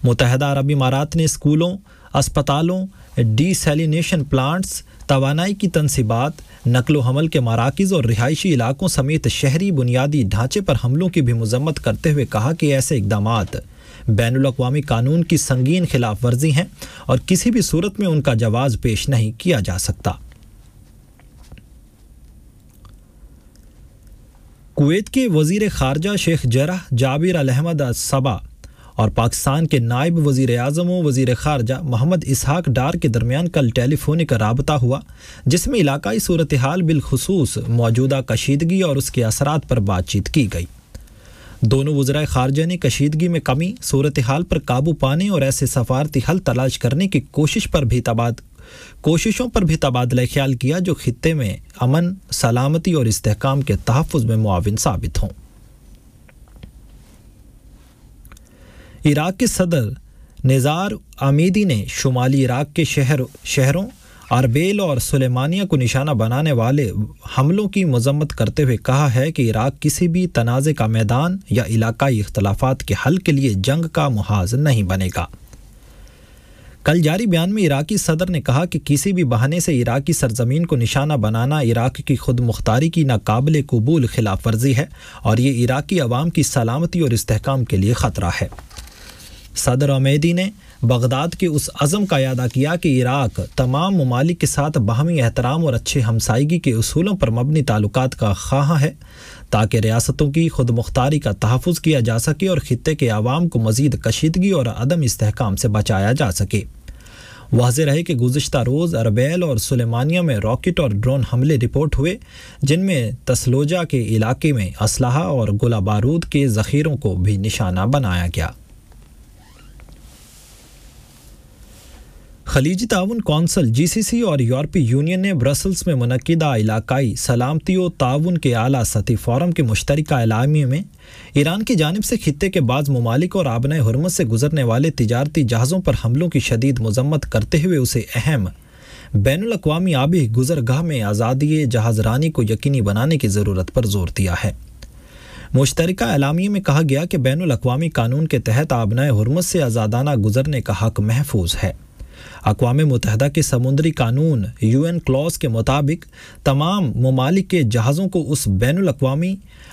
متحدہ عرب امارات نے اسکولوں، اسپتالوں، ڈی سیلینیشن پلانٹس، توانائی کی تنصیبات، نقل و حمل کے مراکز اور رہائشی علاقوں سمیت شہری بنیادی ڈھانچے پر حملوں کی بھی مذمت کرتے ہوئے کہا کہ ایسے اقدامات بین الاقوامی قانون کی سنگین خلاف ورزی ہیں اور کسی بھی صورت میں ان کا جواز پیش نہیں کیا جا سکتا۔ کویت کے وزیر خارجہ شیخ جرح جابر الاحمد الصبا اور پاکستان کے نائب وزیر اعظم و وزیر خارجہ محمد اسحاق ڈار کے درمیان کل ٹیلی فونک رابطہ ہوا، جس میں علاقائی صورتحال بالخصوص موجودہ کشیدگی اور اس کے اثرات پر بات چیت کی گئی۔ دونوں وزرائے خارجہ نے کشیدگی میں کمی، صورتحال پر قابو پانے اور ایسے سفارتی حل تلاش کرنے کی کوششوں پر بھی تبادلہ خیال کیا جو خطے میں امن، سلامتی اور استحکام کے تحفظ میں معاون ثابت ہوں۔ عراق کے صدر نزار امیدی نے شمالی عراق کے شہروں اربیل اور سلیمانیہ کو نشانہ بنانے والے حملوں کی مذمت کرتے ہوئے کہا ہے کہ عراق کسی بھی تنازع کا میدان یا علاقائی اختلافات کے حل کے لیے جنگ کا محاذ نہیں بنے گا۔ کل جاری بیان میں عراقی صدر نے کہا کہ کسی بھی بہانے سے عراقی سرزمین کو نشانہ بنانا عراق کی خود مختاری کی ناقابل قبول خلاف ورزی ہے اور یہ عراقی عوام کی سلامتی اور استحکام کے لیے خطرہ ہے۔ صدر امیدی نے بغداد کے اس عزم کا اعادہ کیا کہ عراق تمام ممالک کے ساتھ باہمی احترام اور اچھے ہمسائیگی کے اصولوں پر مبنی تعلقات کا خواہاں ہے تاکہ ریاستوں کی خود مختاری کا تحفظ کیا جا سکے اور خطے کے عوام کو مزید کشیدگی اور عدم استحکام سے بچایا جا سکے۔ واضح رہے کہ گزشتہ روز اربیل اور سلیمانیہ میں راکٹ اور ڈرون حملے رپورٹ ہوئے جن میں تسلوجہ کے علاقے میں اسلحہ اور گولہ بارود کے ذخیروں کو بھی نشانہ بنایا گیا۔ خلیجی تعاون کونسل GCC اور یورپی یونین نے برسلز میں منعقدہ علاقائی سلامتی و تعاون کے اعلیٰ سطحی فورم کے مشترکہ اعلامیے میں ایران کی جانب سے خطے کے بعض ممالک اور آبنائے حرمت سے گزرنے والے تجارتی جہازوں پر حملوں کی شدید مذمت کرتے ہوئے اسے اہم بین الاقوامی آبی گزرگاہ میں آزادی جہاز رانی کو یقینی بنانے کی ضرورت پر زور دیا ہے۔ مشترکہ اعلامیے میں کہا گیا کہ بین الاقوامی قانون کے تحت آبنائے حرمت سے آزادانہ گزرنے کا حق محفوظ ہے۔ اقوام متحدہ کے سمندری قانون UN کلاز کے مطابق تمام ممالک کے جہازوں کو اس بین الاقوامی